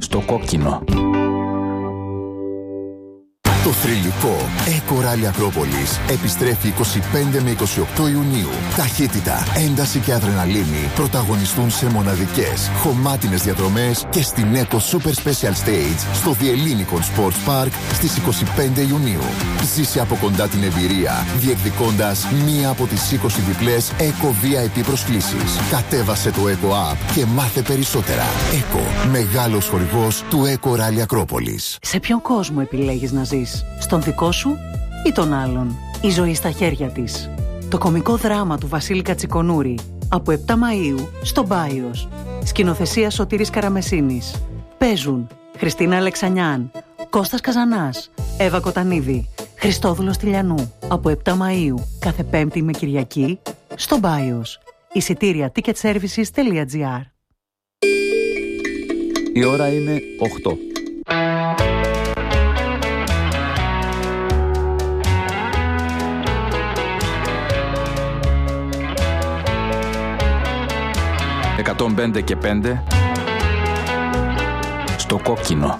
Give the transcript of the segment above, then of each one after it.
στο κόκκινο. Το θρυλικό Eco Rally Ακρόπολης επιστρέφει 25 με 28 Ιουνίου. Ταχύτητα, ένταση και αδρεναλίνη πρωταγωνιστούν σε μοναδικές, χωμάτινες διαδρομές και στην Eco Super Special Stage στο The Ellinikon Sports Park στις 25 Ιουνίου. Ζήσε από κοντά την εμπειρία, διεκδικώντας μία από τις 20 διπλές Eco VIP προσκλήσεις. Κατέβασε το Eco App και μάθε περισσότερα. Eco, μεγάλος χορηγός του Eco Rally Ακρόπολης. Σε ποιον κόσμο επιλέγεις να ζεις? Στον δικό σου ή τον άλλον? Η ζωή στα χέρια της. Το κωμικό δράμα του Βασίλη Κατσικονούρη από 7 Μαΐου στο Μπάιος. Σκηνοθεσία Σωτήρης Καραμεσίνης. Παίζουν Χριστίνα Αλεξανιάν, Κώστας Καζανάς, Εύα Κοτανίδη, Χριστόδουλος Τηλιανού. Από 7 Μαΐου κάθε Πέμπτη με Κυριακή στο Μπάιος. Εισιτήρια ticketservices.gr. Η ώρα είναι 8. «105 και 5» στο κόκκινο.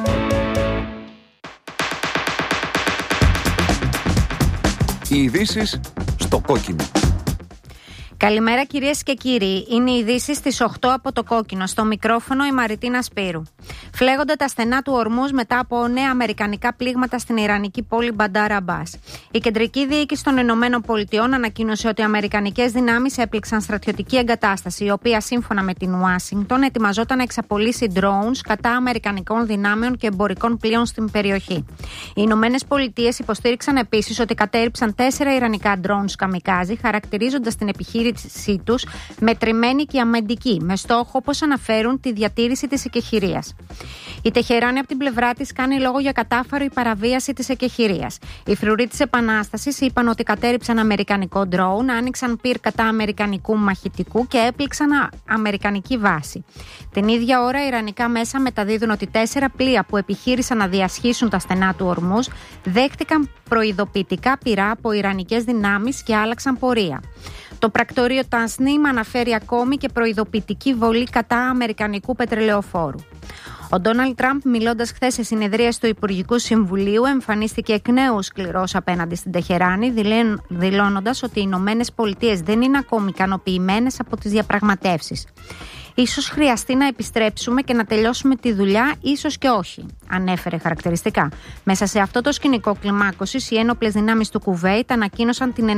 Οι ειδήσεις στο κόκκινο. Καλημέρα κυρίες και κύριοι. Είναι οι ειδήσεις στις 8 από το κόκκινο. Στο μικρόφωνο η Μαριτίνα Σπύρου. Φλέγονται τα στενά του Ορμούζ μετά από νέα αμερικανικά πλήγματα στην ιρανική πόλη Μπαντάρ Αμπάς. Η κεντρική διοίκηση των Ηνωμένων Πολιτειών ανακοίνωσε ότι οι αμερικανικές δυνάμεις έπληξαν στρατιωτική εγκατάσταση, η οποία σύμφωνα με την Ουάσιγκτον ετοιμαζόταν να εξαπολύσει drones κατά αμερικανικών δυνάμεων και εμπορικών πλοίων στην περιοχή. Οι Ηνωμένες Πολιτείες υποστήριξαν επίσης ότι κατέρριψαν 4 ιρανικά drones καμικάζι, χαρακτηρίζοντας την επιχείρηση τους μετρημένη και αμυντική, με στόχο, όπως αναφέρουν, τη διατήρηση της εκεχηρίας. Η Τεχεράνη από την πλευρά της κάνει λόγο για κατάφαρη παραβίαση της εκεχηρίας. Οι φρουροί της Επανάστασης είπαν ότι κατέρριψαν αμερικανικό ντρόουν, άνοιξαν πυρ κατά αμερικανικού μαχητικού και έπληξαν αμερικανική βάση. Την ίδια ώρα, οι ιρανικά μέσα μεταδίδουν ότι 4 πλοία που επιχείρησαν να διασχίσουν τα στενά του Ορμούζ δέχτηκαν προειδοποιητικά πυρά από ιρανικές δυνάμεις και άλλαξαν πορεία. Το πρακτορείο Τανσνίμ αναφέρει ακόμη και προειδοποιητική βολή κατά αμερικανικού πετρελαιοφόρου. Ο Ντόναλντ Τραμπ, μιλώντας χθες σε συνεδρίαση του Υπουργικού Συμβουλίου, εμφανίστηκε εκ νέου σκληρός απέναντι στην Τεχεράνη, δηλώνοντας ότι οι Ηνωμένες Πολιτείες δεν είναι ακόμη ικανοποιημένες από τις διαπραγματεύσεις. Ίσως χρειαστεί να επιστρέψουμε και να τελειώσουμε τη δουλειά, ίσως και όχι, ανέφερε χαρακτηριστικά. Μέσα σε αυτό το σκηνικό κλιμάκωσης, οι ένοπλες δυνάμεις του Κουβέιτ ανακοίνωσαν την